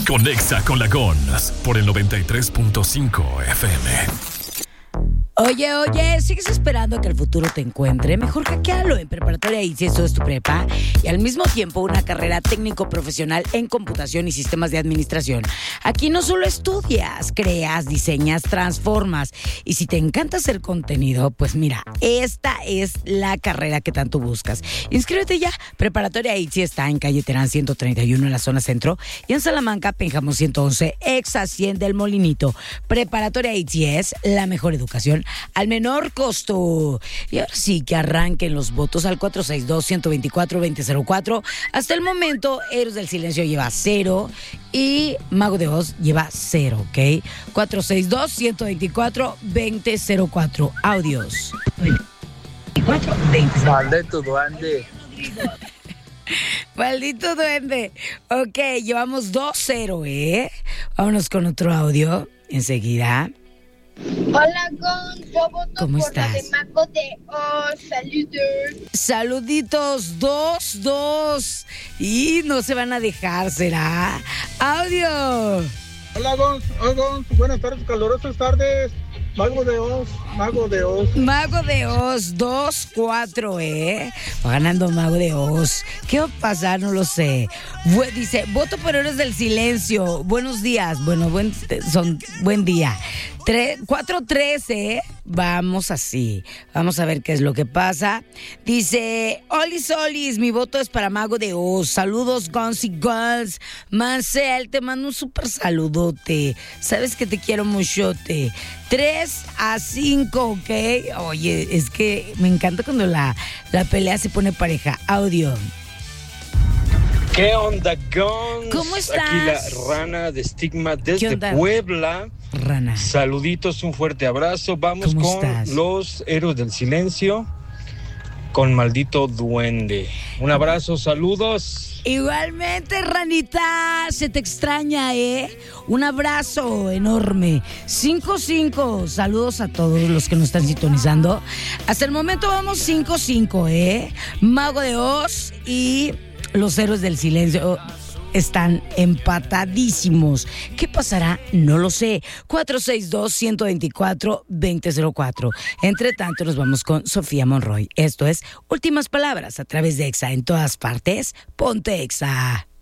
Conexa con la Gons por el 93.5 FM. Oye, ¿sigues esperando que el futuro te encuentre? Mejor hackealo en Preparatoria ITSI, eso es tu prepa, y al mismo tiempo una carrera técnico-profesional en computación y sistemas de administración. Aquí no solo estudias, creas, diseñas, transformas, y si te encanta hacer contenido, pues mira, esta es la carrera que tanto buscas. Inscríbete ya. Preparatoria ITSI está en calle Terán 131 en la zona centro, y en Salamanca, Pénjamo 111, exa 100 del Molinito. Preparatoria ITSI es la mejor educación al menor costo. Y ahora sí, que arranquen los votos al 462-124-2004. Hasta el momento, Héroes del Silencio lleva 0 y Mago de Oz lleva 0, ¿ok? 462-124-2004. Audios. 24-20. Maldito duende. Maldito duende. Ok, llevamos 2-0, ¿eh? Vámonos con otro audio enseguida. Hola, Gon, yo voto ¿Cómo por estás? la de Mago de Oz. Saluditos, 2-2. Y no se van a dejar, ¿será? Audio. Hola, Gons. Buenas tardes, calurosas tardes. Mago de Oz. Mago de Oz, 2-4, ¿eh? Va ganando Mago de Oz. ¿Qué va a pasar? No lo sé. Dice, voto por Héroes del Silencio. Buenos días. Bueno, buen día. 4-3, ¿eh? Vamos así. Vamos a ver qué es lo que pasa. Dice, Olis, mi voto es para Mago de Oz. Saludos, Guns y Girls. Marcel, te mando un súper saludote. Sabes que te quiero muchote. 3-5, ¿ok? Oye, es que me encanta cuando la pelea se pone pareja. Audio. ¿Qué onda, Guns? ¿Cómo estás? Aquí la Rana de Estigma desde Puebla. Rana. Saluditos, un fuerte abrazo. Vamos ¿Cómo con estás? los Héroes del Silencio, con Maldito Duende. Un abrazo, saludos. Igualmente, Ranita, se te extraña, ¿eh? Un abrazo enorme. 5-5, saludos a todos los que nos están sintonizando. Hasta el momento vamos 5-5, ¿eh? Mago de Oz y los Héroes del Silencio están empatadísimos. ¿Qué pasará? No lo sé. 462-124-2004. Entre tanto, nos vamos con Sofía Monroy. Esto es Últimas Palabras a través de EXA en todas partes. Ponte EXA.